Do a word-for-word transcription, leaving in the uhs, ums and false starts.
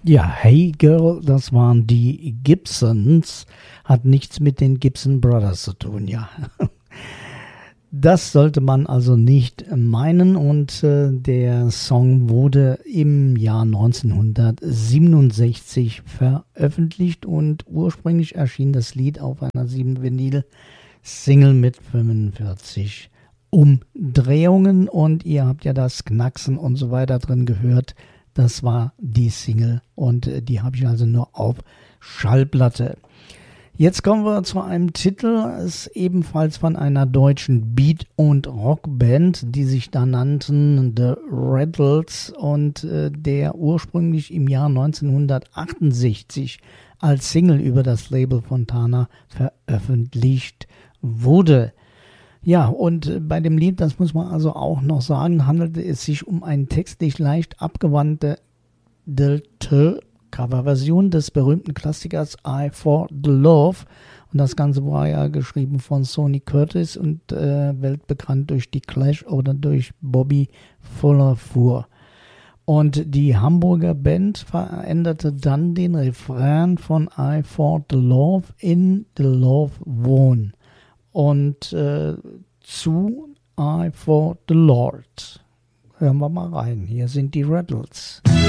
Ja, Hey Girl, das waren die Gibsons, hat nichts mit den Gibson Brothers zu tun, ja. Das sollte man also nicht meinen und äh, der Song wurde im Jahr neunzehnhundertsiebenundsechzig veröffentlicht und ursprünglich erschien das Lied auf einer sieben Vinyl Single mit fünfundvierzig Umdrehungen und ihr habt ja das Knacksen und so weiter drin gehört. Das war die Single und äh, die habe ich also nur auf Schallplatte. Jetzt kommen wir zu einem Titel, ist ebenfalls von einer deutschen Beat- und Rockband, die sich da nannten The Rattles und äh, der ursprünglich im Jahr neunzehnhundertachtundsechzig als Single über das Label Fontana veröffentlicht wurde. Ja, und bei dem Lied, das muss man also auch noch sagen, handelte es sich um eine textlich leicht abgewandte Coverversion des berühmten Klassikers I For The Love. Und das Ganze war ja geschrieben von Sonny Curtis und äh, weltbekannt durch die Clash oder durch Bobby Fuller. Und die Hamburger Band veränderte dann den Refrain von I For The Love in The Love Won. Und äh, zu I For The Lord. Hören wir mal rein. Hier sind die Rattles.